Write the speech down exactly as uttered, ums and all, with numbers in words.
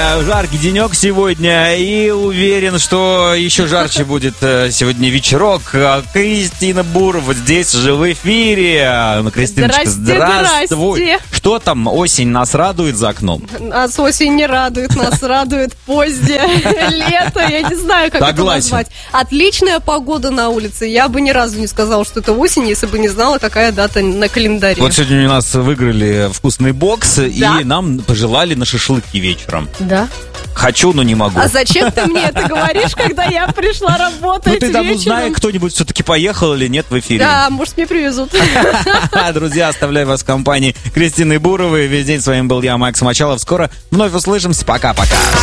друзья, жаркий денек сегодня. И уверен, что еще жарче будет сегодня вечерок. Кристина Бурова вот здесь же в эфире. Кристиночка, здрасте, здравствуй. здрасте. Что там, осень нас радует за окном? Нас осень не радует, нас радует позднее лето. Я не знаю, как это назвать. Отличная погода на улице. Я бы ни разу не сказала, что это осень, если бы не знала, какая дата на календаре. Вот сегодня у нас выиграли вкусный бокс, да? И нам пожелали на шашлыки вечером. Да. Хочу, но не могу. А зачем ты мне это говоришь, когда я пришла работать вечером? Ну ты там узнай, кто-нибудь все-таки поехал или нет в эфире. Да, может, мне привезут. Друзья, оставляю вас в компании Кристины Буровой. Весь день с вами был я, Макс Мочалов. Скоро вновь услышимся. Пока-пока.